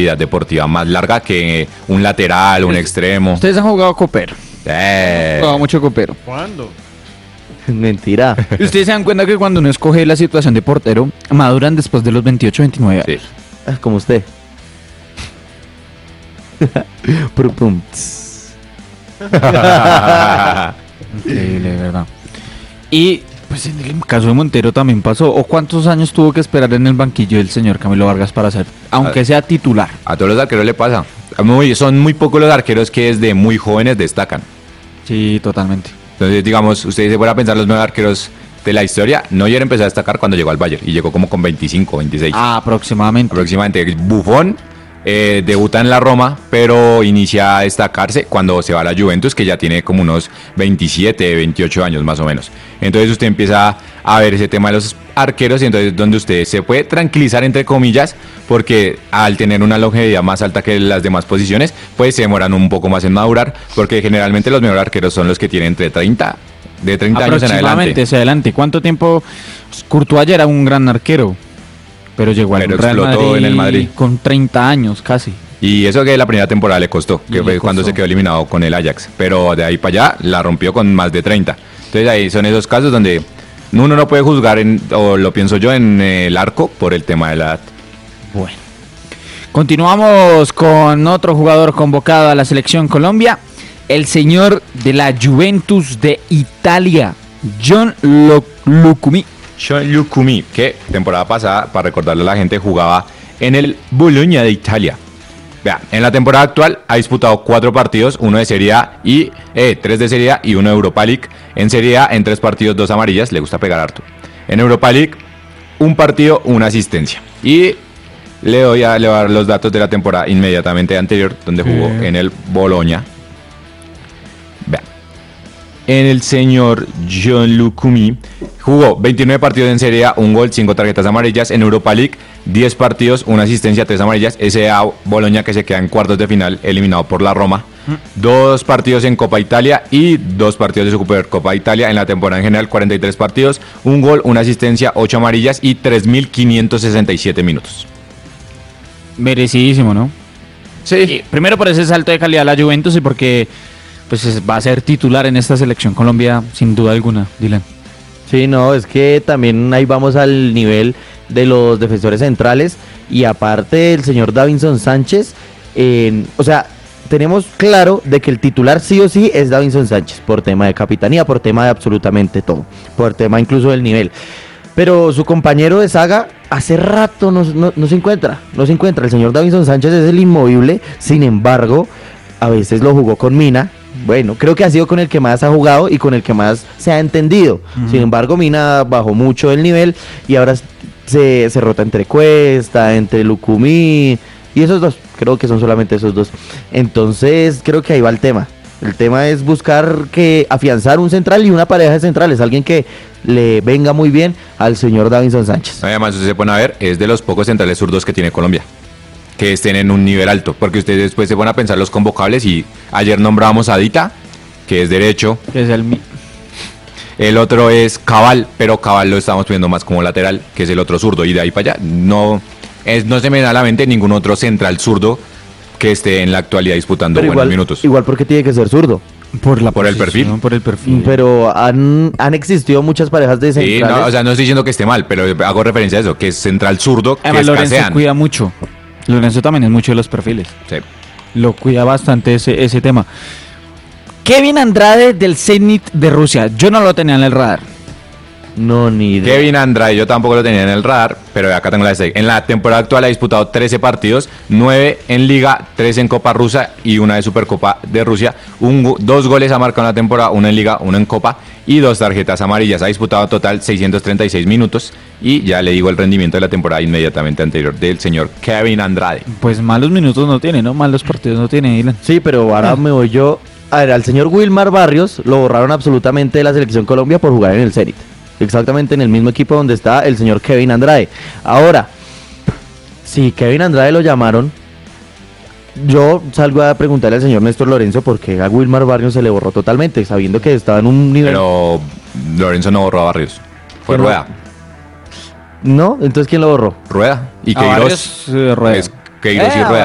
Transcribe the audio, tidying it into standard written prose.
habilidad deportiva más larga que un lateral, un extremo. Ustedes han jugado copero. Han jugado mucho copero. ¿Cuándo? Mentira. Y ustedes se dan cuenta que cuando uno escoge la situación de portero, maduran después de los 28, 29 años. Sí. Como usted. Pum. Increíble, de verdad. Y pues en el caso de Montero también pasó. ¿O cuántos años tuvo que esperar en el banquillo del señor Camilo Vargas para ser, aunque sea titular? A todos los arqueros le pasa. Son muy pocos los arqueros que desde muy jóvenes destacan. Sí, totalmente. Entonces, digamos, ustedes se fueran a pensar los mejores arqueros de la historia, Neuer empezó a destacar cuando llegó al Bayern y llegó como con 25, 26. Aproximadamente. Buffon debuta en la Roma, pero inicia a destacarse cuando se va a la Juventus, que ya tiene como unos 27, 28 años más o menos. Entonces usted empieza a ver ese tema de los arqueros y entonces donde usted se puede tranquilizar entre comillas, porque al tener una longevidad más alta que las demás posiciones, pues se demoran un poco más en madurar, porque generalmente los mejores arqueros son los que tienen entre 30 años en adelante. Hacia adelante. ¿Cuánto tiempo? Courtois era un gran arquero, pero llegó al Real Madrid en el Madrid con 30 años casi. Y eso que la primera temporada le costó, que fue cuando se quedó eliminado con el Ajax, pero de ahí para allá la rompió con más de 30. Entonces ahí son esos casos donde uno no puede juzgar, o lo pienso yo, en el arco por el tema de la edad. Bueno, continuamos con otro jugador convocado a la selección Colombia, el señor de la Juventus de Italia, John Lucumi. John Lucumi, que temporada pasada, para recordarle a la gente, jugaba en el Bologna de Italia. Vean, en la temporada actual ha disputado 4 partidos, 1 de Serie A y 3 de Serie A y 1 de Europa League. En Serie A, en 3 partidos, 2 amarillas, le gusta pegar harto. En Europa League, 1 partido, 1 asistencia. Y le voy a dar los datos de la temporada inmediatamente anterior, donde jugó en el Bologna. Vean, en el señor John Lucumi jugó 29 partidos en Serie A, 1 gol, 5 tarjetas amarillas. En Europa League, 10 partidos, 1 asistencia, 3 amarillas. S.A. Bologna, que se queda en cuartos de final, eliminado por la Roma. 2 partidos en Copa Italia y 2 partidos de Supercopa Italia. En la temporada en general, 43 partidos, 1 gol, 1 asistencia, 8 amarillas y 3.567 minutos. Merecidísimo, ¿no? Sí. Primero por ese salto de calidad a la Juventus y porque pues va a ser titular en esta selección Colombia sin duda alguna, Dylan. Sí, no, es que también ahí vamos al nivel de los defensores centrales y aparte el señor Davinson Sánchez, o sea, tenemos claro de que el titular sí o sí es Davinson Sánchez por tema de capitanía, por tema de absolutamente todo, por tema incluso del nivel. Pero su compañero de saga hace rato no se encuentra. El señor Davinson Sánchez es el inmovible, sin embargo, a veces lo jugó con Mina. Bueno, creo que ha sido con el que más ha jugado y con el que más se ha entendido. Sin embargo, Mina bajó mucho el nivel y ahora se rota entre Cuesta, entre Lucumí y esos dos. Creo que son solamente esos dos. Entonces, creo que ahí va el tema. El tema es buscar afianzar un central y una pareja de centrales, alguien que le venga muy bien al señor Davinson Sánchez. Además, usted se pone a ver, es de los pocos centrales zurdos que tiene Colombia, que estén en un nivel alto, porque ustedes después se van a pensar los convocables y ayer nombrábamos a Dita, que es derecho, Que es el otro es Cabal, pero Cabal lo estamos poniendo más como lateral, que es el otro zurdo, y de ahí para allá no se me da a la mente ningún otro central zurdo que esté en la actualidad disputando buenos minutos. Igual porque tiene que ser zurdo. Por el perfil. Por el perfil. Pero han existido muchas parejas de centrales. Sí, no, o sea, no estoy diciendo que esté mal, pero hago referencia a eso, que es central zurdo, que Además, Lorenzo escasean. cuida mucho. Lorenzo también es mucho de los perfiles. Sí. Lo cuida bastante ese tema. Kevin Andrade del Zenit de Rusia. Yo no lo tenía en el radar. No, ni idea. Kevin Andrade, yo tampoco lo tenía en el radar, pero acá tengo la de En la temporada actual ha disputado 13 partidos, 9 en Liga, 3 en Copa Rusa y una de Supercopa de Rusia. 2 goles ha marcado en la temporada, 1 en Liga, 1 en Copa y 2 tarjetas amarillas. Ha disputado total 636 minutos y ya le digo el rendimiento de la temporada inmediatamente anterior del señor Kevin Andrade. Pues malos minutos no tiene, ¿no? Malos partidos no tiene, Dylan. Sí, pero ahora me voy yo. A ver, al señor Wilmar Barrios lo borraron absolutamente de la selección Colombia por jugar en el Zenit. Exactamente en el mismo equipo donde está el señor Kevin Andrade. Ahora, si Kevin Andrade lo llamaron, yo salgo a preguntarle al señor Néstor Lorenzo por qué a Wilmar Barrios se le borró totalmente, sabiendo que estaba en un nivel... Pero Lorenzo no borró a Barrios, fue ¿No? Rueda. ¿No? Entonces, ¿quién lo borró? Rueda y A Queiroz. Barrios, Rueda. Es Queiroz y Rueda.